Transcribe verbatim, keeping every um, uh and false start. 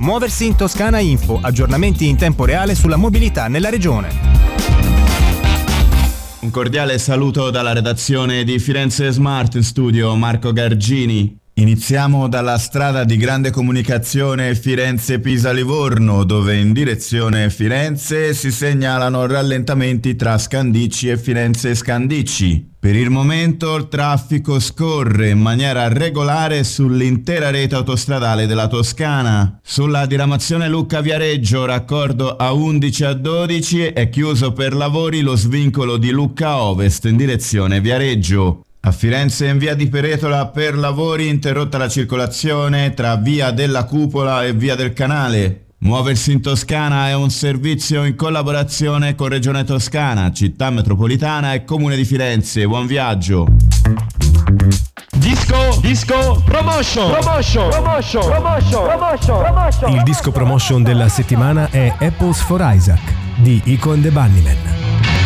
Muoversi in Toscana Info, aggiornamenti in tempo reale sulla mobilità nella regione. Un cordiale saluto dalla redazione di Firenze Smart, in studio Marco Gargini. Iniziamo dalla strada di grande comunicazione Firenze-Pisa-Livorno, dove in direzione Firenze si segnalano rallentamenti tra Scandicci e Firenze-Scandicci. Per il momento il traffico scorre in maniera regolare sull'intera rete autostradale della Toscana. Sulla diramazione Lucca-Viareggio, raccordo A undici a dodici, è chiuso per lavori lo svincolo di Lucca Ovest in direzione Viareggio. A Firenze in via di Peretola per lavori interrotta la circolazione tra via della Cupola e via del Canale. Muoversi in Toscana è un servizio in collaborazione con Regione Toscana, Città Metropolitana e Comune di Firenze. Buon viaggio! Disco, disco, promotion, promotion, promotion, promotion, promotion, promotion. Il disco promotion della settimana è Apples for Isaac di Iko and the Bunnymen.